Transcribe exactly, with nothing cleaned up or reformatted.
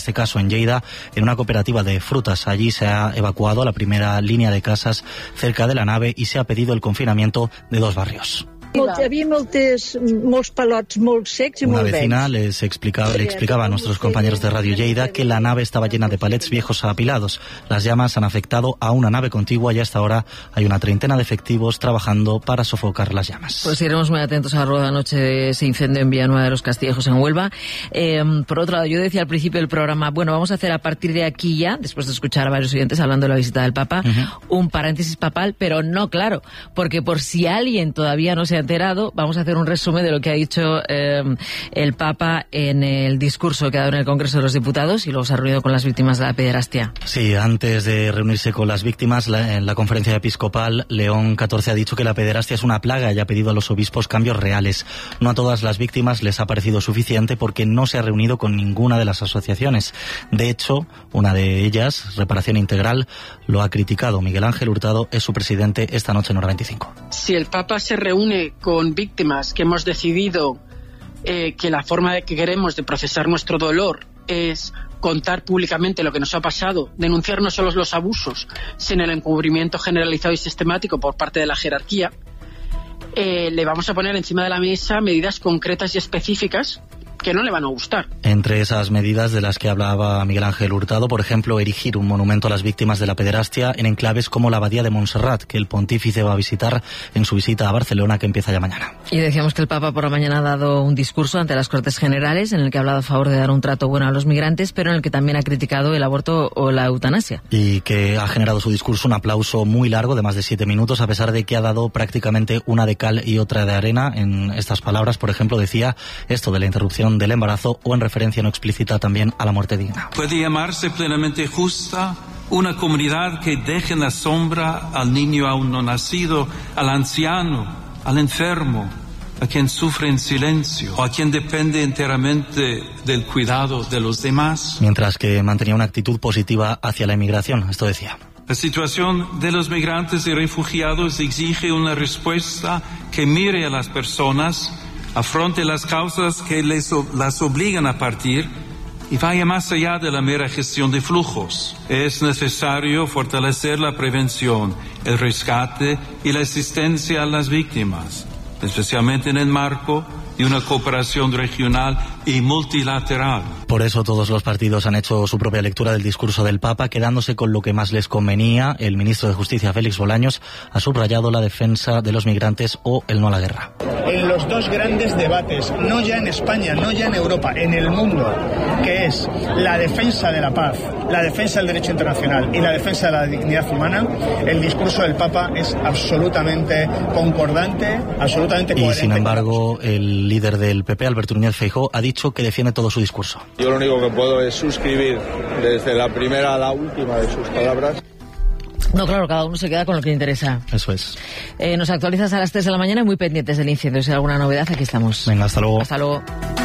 este caso en Lleida, en una cooperativa de frutas. Allí se ha evacuado a la primera línea de casas cerca de la nave y se ha pedido el confinamiento de dos barrios. Había moltes, molts palots molt secs i Una molt vecina vells. les explicaba, le explicaba a nuestros compañeros de Radio Lleida que la nave estaba llena de palets viejos apilados. Las llamas han afectado a una nave contigua y hasta ahora hay una treintena de efectivos trabajando para sofocar las llamas. Pues iremos muy atentos a la rueda anoche de ese incendio en Villanueva de los Castillejos, en Huelva. Eh, por otro lado, yo decía al principio del programa, bueno, vamos a hacer a partir de aquí ya, después de escuchar a varios oyentes hablando de la visita del Papa, uh-huh. un paréntesis papal, pero no, claro, porque por si alguien todavía no se ha enterado, vamos a hacer un resumen de lo que ha dicho eh, el Papa en el discurso que ha dado en el Congreso de los Diputados y luego se ha reunido con las víctimas de la pederastia. Sí, antes de reunirse con las víctimas, la, en la conferencia episcopal, León catorce ha dicho que la pederastia es una plaga y ha pedido a los obispos cambios reales. No a todas las víctimas les ha parecido suficiente porque no se ha reunido con ninguna de las asociaciones. De hecho, una de ellas, Reparación Integral, lo ha criticado. Miguel Ángel Hurtado es su presidente esta noche en Hora veinticinco. Si el Papa se reúne con víctimas que hemos decidido eh, que la forma de que queremos de procesar nuestro dolor es contar públicamente lo que nos ha pasado, denunciar no solo los abusos, sino el encubrimiento generalizado y sistemático por parte de la jerarquía, eh, le vamos a poner encima de la mesa medidas concretas y específicas que no le van a gustar. Entre esas medidas de las que hablaba Miguel Ángel Hurtado, por ejemplo, erigir un monumento a las víctimas de la pederastia en enclaves como la Abadía de Montserrat, que el pontífice va a visitar en su visita a Barcelona, que empieza ya mañana. Y decíamos que el Papa por la mañana ha dado un discurso ante las Cortes Generales en el que ha hablado a favor de dar un trato bueno a los migrantes, pero en el que también ha criticado el aborto o la eutanasia. Y que ha generado su discurso un aplauso muy largo de más de siete minutos, a pesar de que ha dado prácticamente una de cal y otra de arena en estas palabras. Por ejemplo, decía esto de la interrupción del embarazo o en referencia no explícita también a la muerte digna. Puede llamarse plenamente justa una comunidad que deje en la sombra al niño aún no nacido, al anciano, al enfermo, a quien sufre en silencio o a quien depende enteramente del cuidado de los demás. Mientras que mantenía una actitud positiva hacia la inmigración, esto decía. La situación de los migrantes y refugiados exige una respuesta que mire a las personas, afronte las causas que les, las obligan a partir y vaya más allá de la mera gestión de flujos. Es necesario fortalecer la prevención, el rescate y la asistencia a las víctimas, especialmente en el marco de una cooperación regional y multilateral. Por eso todos los partidos han hecho su propia lectura del discurso del Papa, quedándose con lo que más les convenía. El ministro de Justicia, Félix Bolaños, ha subrayado la defensa de los migrantes o el no a la guerra. En los dos grandes debates, no ya en España, no ya en Europa, en el mundo, que es la defensa de la paz, la defensa del derecho internacional y la defensa de la dignidad humana, el discurso del Papa es absolutamente concordante, absolutamente coherente. Y sin embargo, el líder del P P, Alberto Núñez Feijóo, ha dicho que defiende todo su discurso. Yo lo único que puedo es suscribir desde la primera a la última de sus palabras. No, claro, cada uno se queda con lo que le interesa. Eso es. Eh, nos actualizas a las tres de la mañana, muy pendientes del incendio. Si hay alguna novedad, aquí estamos. Venga, hasta luego. Hasta luego.